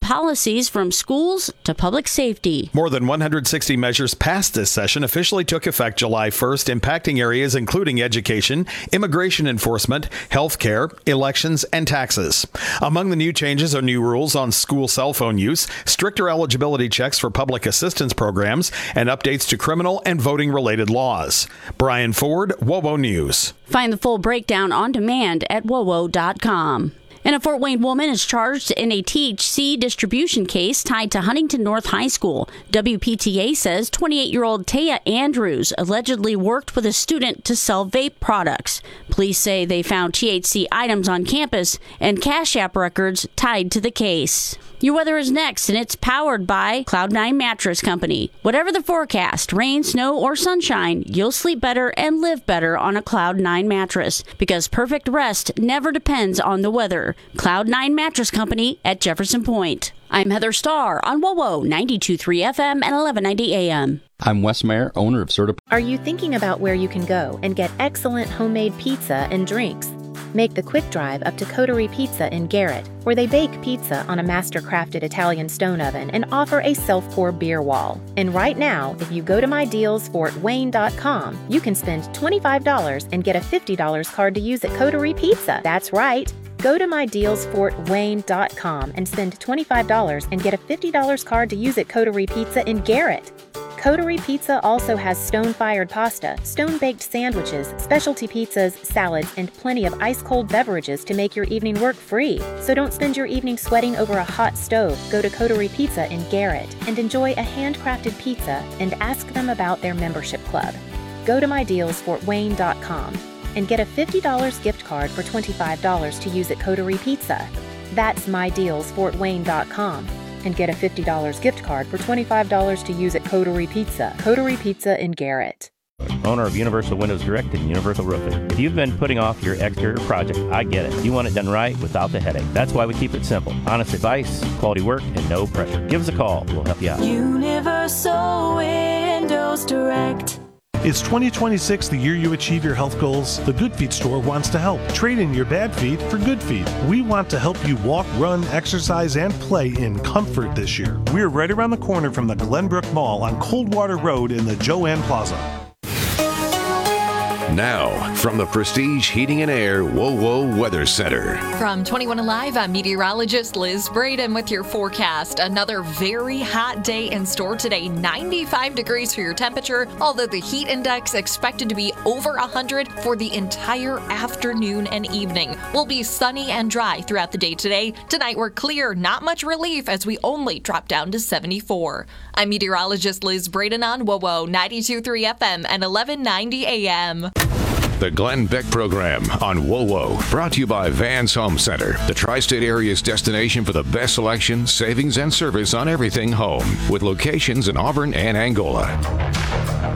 policies from schools to public safety. More than 160 measures passed this session officially took effect July 1st, impacting areas including education, immigration enforcement, health care, elections, and taxes. Among the new changes are new rules on school cell phone use, stricter eligibility checks for public assistance programs, and updates to criminal and voting-related laws. Brian Ford, WOWO News. Find the full breakdown on demand at WOWO.com. And a Fort Wayne woman is charged in a THC distribution case tied to Huntington North High School. WPTA says 28-year-old Taya Andrews allegedly worked with a student to sell vape products. Police say they found THC items on campus and Cash App records tied to the case. Your weather is next, and it's powered by Cloud9 Mattress Company. Whatever the forecast, rain, snow, or sunshine, you'll sleep better and live better on a Cloud9 mattress, because perfect rest never depends on the weather. Cloud9 Mattress Company at Jefferson Point. I'm Heather Starr on WOWO 92.3 FM and 1190 AM. I'm Wes Mayer, owner of Certified. Are you thinking about where you can go and get excellent homemade pizza and drinks? Make the quick drive up to Coterie Pizza in Garrett, where they bake pizza on a master-crafted Italian stone oven and offer a self-pour beer wall. And right now, if you go to mydealsfortwayne.com, you can spend $25 and get a $50 card to use at Coterie Pizza. That's right. Go to mydealsfortwayne.com and spend $25 and get a $50 card to use at Coterie Pizza in Garrett. Coterie Pizza also has stone-fired pasta, stone-baked sandwiches, specialty pizzas, salads, and plenty of ice-cold beverages to make your evening work free. So don't spend your evening sweating over a hot stove. Go to Coterie Pizza in Garrett and enjoy a handcrafted pizza and ask them about their membership club. Go to mydealsfortwayne.com and get a $50 gift card for $25 to use at Coterie Pizza. That's mydealsfortwayne.com. And get a $50 gift card for $25 to use at Coterie Pizza. Coterie Pizza in Garrett. Owner of Universal Windows Direct and Universal Roofing. If you've been putting off your exterior project, I get it. You want it done right without the headache. That's why we keep it simple. Honest advice, quality work, and no pressure. Give us a call. We'll help you out. Universal Windows Direct. Is 2026 the year you achieve your health goals? The Good Feet store wants to help. Trade in your bad feet for good feet. We want to help you walk, run, exercise, and play in comfort this year. We're right around the corner from the Glenbrook Mall on Coldwater Road in the Joanne Plaza. Now, from the Prestige Heating and Air WOWO Weather Center. From 21 Alive, I'm meteorologist Liz Braden with your forecast. Another very hot day in store today. 95 degrees for your temperature, although the heat index expected to be over 100 for the entire afternoon and evening. We'll be sunny and dry throughout the day today. Tonight we're clear, not much relief as we only drop down to 74. I'm meteorologist Liz Braden on WOWO 92.3 FM and 1190 AM. The Glenn Beck Program on WOWO, brought to you by Vans Home Center, the tri-state area's destination for the best selection, savings, and service on everything home, with locations in Auburn and Angola.